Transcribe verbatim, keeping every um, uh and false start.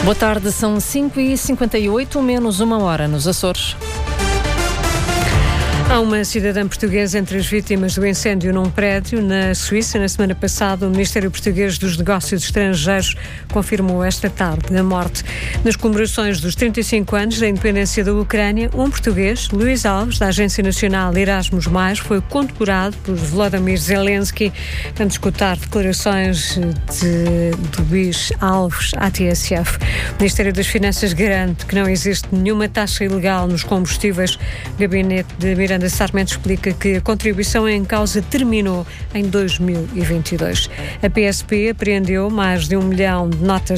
Boa tarde, são cinco e cinquenta e oito, menos uma hora nos Açores. Há uma cidadã portuguesa entre as vítimas do incêndio num prédio na Suíça. Na semana passada, o Ministério Português dos Negócios Estrangeiros confirmou esta tarde a morte. Nas comemorações dos trinta e cinco anos da independência da Ucrânia, um português, Luís Alves, da Agência Nacional Erasmus mais, foi condecorado por Volodymyr Zelensky. Vamos escutar declarações de, de Luís Alves à T S F. O Ministério das Finanças garante que não existe nenhuma taxa ilegal nos combustíveis. O gabinete de Miranda Sarmento explica que a contribuição em causa terminou em dois mil e vinte e dois. A P S P apreendeu mais de um milhão de notas